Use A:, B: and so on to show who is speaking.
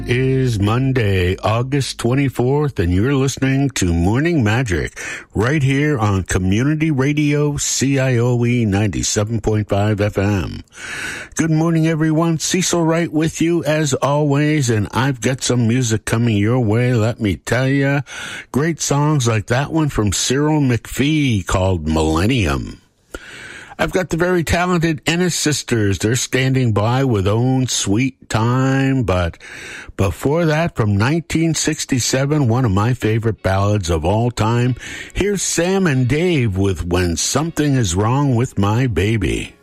A: Is Monday, August 24th, and you're listening to Morning Magic right here on Community Radio CIOE 97.5 FM. Good morning, everyone. Cecil Wright with you as always, and I've got some music coming your way, let me tell you. Great songs like that one from Cyril McPhee called Millennium. I've got the very talented Ennis Sisters. They're standing by with Own Sweet Time. But before that, from 1967, one of my favorite ballads of all time, here's Sam and Dave with When Something Is Wrong with My Baby.